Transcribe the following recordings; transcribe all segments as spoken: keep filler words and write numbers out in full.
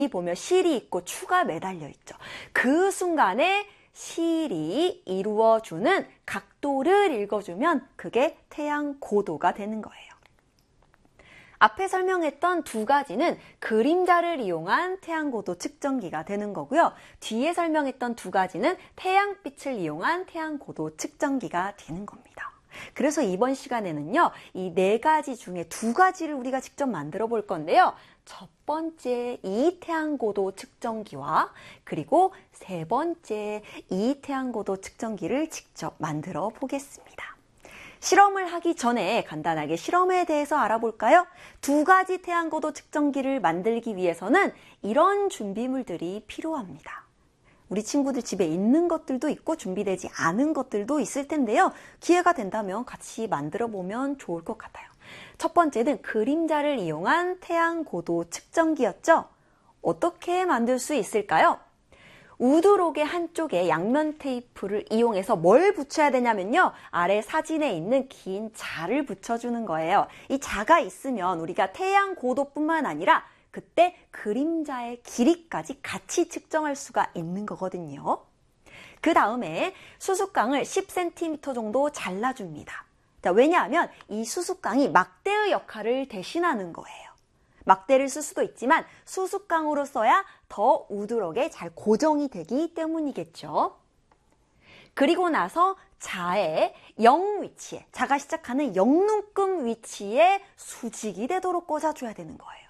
보면 실이 있고 추가 매달려 있죠. 그 순간에 실이 이루어주는 각도를 읽어주면 그게 태양 고도가 되는 거예요. 앞에 설명했던 두 가지는 그림자를 이용한 태양고도 측정기가 되는 거고요. 뒤에 설명했던 두 가지는 태양빛을 이용한 태양고도 측정기가 되는 겁니다. 그래서 이번 시간에는요, 이 네 가지 중에 두 가지를 우리가 직접 만들어 볼 건데요. 첫 번째 이 태양고도 측정기와 그리고 세 번째 이 태양고도 측정기를 직접 만들어 보겠습니다. 실험을 하기 전에 간단하게 실험에 대해서 알아볼까요? 두 가지 태양고도 측정기를 만들기 위해서는 이런 준비물들이 필요합니다. 우리 친구들 집에 있는 것들도 있고 준비되지 않은 것들도 있을 텐데요. 기회가 된다면 같이 만들어 보면 좋을 것 같아요. 첫 번째는 그림자를 이용한 태양고도 측정기였죠. 어떻게 만들 수 있을까요? 우드록의 한쪽에 양면 테이프를 이용해서 뭘 붙여야 되냐면요. 아래 사진에 있는 긴 자를 붙여주는 거예요. 이 자가 있으면 우리가 태양 고도뿐만 아니라 그때 그림자의 길이까지 같이 측정할 수가 있는 거거든요. 그 다음에 수수깡을 십 센티미터 정도 잘라줍니다. 자, 왜냐하면 이 수수깡이 막대의 역할을 대신하는 거예요. 막대를 쓸 수도 있지만 수수깡으로 써야 더 우드록에 잘 고정이 되기 때문이겠죠. 그리고 나서 자의 영 위치에, 자가 시작하는 영눈금 위치에 수직이 되도록 꽂아줘야 되는 거예요.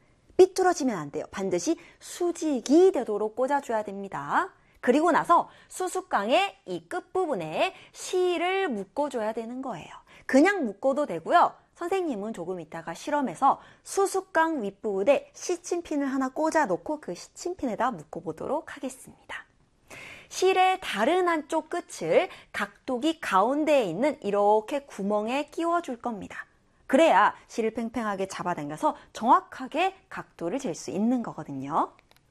삐뚤어지면 안 돼요. 반드시 수직이 되도록 꽂아줘야 됩니다. 그리고 나서 수수깡의 이 끝부분에 실을 묶어줘야 되는 거예요. 그냥 묶어도 되고요. 선생님은 조금 이따가 실험해서 수수깡 윗부분에 시침핀을 하나 꽂아 놓고 그 시침핀에다 묶어보도록 하겠습니다. 실의 다른 한쪽 끝을 각도기 가운데에 있는 이렇게 구멍에 끼워줄 겁니다. 그래야 실을 팽팽하게 잡아당겨서 정확하게 각도를 잴 수 있는 거거든요.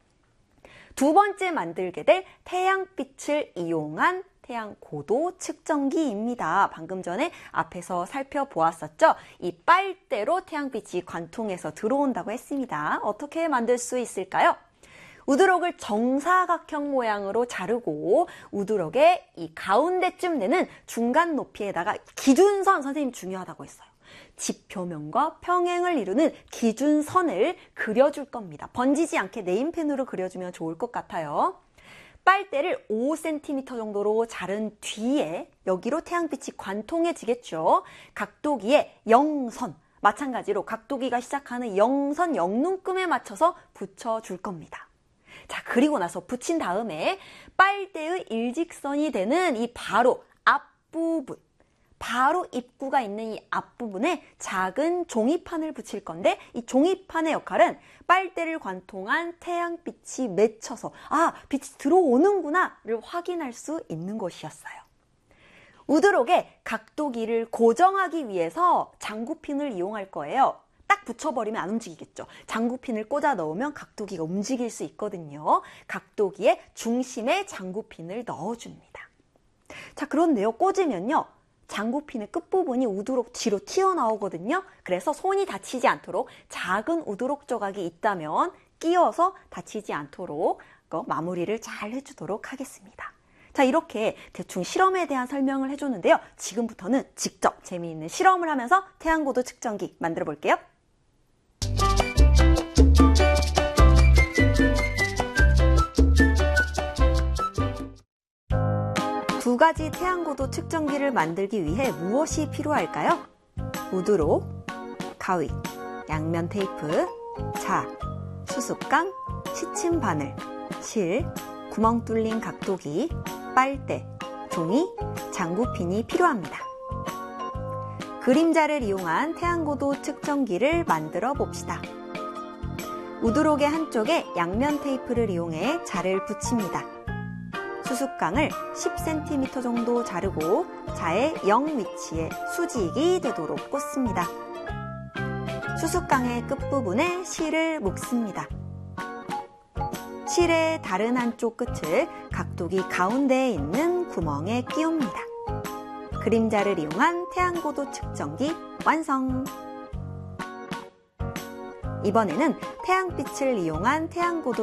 두 번째 만들게 될 태양빛을 이용한 태양 고도 측정기입니다. 방금 전에 앞에서 살펴보았었죠? 이 빨대로 태양빛이 관통해서 들어온다고 했습니다. 어떻게 만들 수 있을까요? 우드록을 정사각형 모양으로 자르고 우드록의 이 가운데쯤 되는 중간 높이에다가 기준선, 선생님 중요하다고 했어요. 지표면과 평행을 이루는 기준선을 그려줄 겁니다. 번지지 않게 네임펜으로 그려주면 좋을 것 같아요. 빨대를 오 센티미터 정도로 자른 뒤에 여기로 태양빛이 관통해지겠죠. 각도기에 영선, 마찬가지로 각도기가 시작하는 영선, 영눈금에 맞춰서 붙여줄 겁니다. 자, 그리고 나서 붙인 다음에 빨대의 일직선이 되는 이 바로 앞부분, 바로 입구가 있는 이 앞부분에 작은 종이판을 붙일 건데 이 종이판의 역할은 빨대를 관통한 태양빛이 맺혀서 아, 빛이 들어오는구나를 확인할 수 있는 것이었어요. 우드록의 각도기를 고정하기 위해서 장구핀을 이용할 거예요. 딱 붙여버리면 안 움직이겠죠. 장구핀을 꽂아 넣으면 각도기가 움직일 수 있거든요. 각도기의 중심에 장구핀을 넣어줍니다. 자, 그런데요, 꽂으면요. 장구핀의 끝부분이 우드록 뒤로 튀어나오거든요. 그래서 손이 다치지 않도록 작은 우드록 조각이 있다면 끼워서 다치지 않도록 마무리를 잘 해주도록 하겠습니다. 자, 이렇게 대충 실험에 대한 설명을 해줬는데요. 지금부터는 직접 재미있는 실험을 하면서 태양고도 측정기 만들어 볼게요. 두 가지 태양고도 측정기를 만들기 위해 무엇이 필요할까요? 우드록, 가위, 양면 테이프, 자, 수수깡, 시침 바늘, 실, 구멍 뚫린 각도기, 빨대, 종이, 장구핀이 필요합니다. 그림자를 이용한 태양고도 측정기를 만들어 봅시다. 우드록의 한쪽에 양면 테이프를 이용해 자를 붙입니다. 수수깡을 십 센티미터 정도 자르고 자의 영 위치에 수직이 되도록 꽂습니다. 수수깡의 끝부분에 실을 묶습니다. 실의 다른 한쪽 끝을 각도기 가운데에 있는 구멍에 끼웁니다. 그림자를 이용한 태양고도 측정기 완성! 이번에는 태양빛을 이용한 태양고도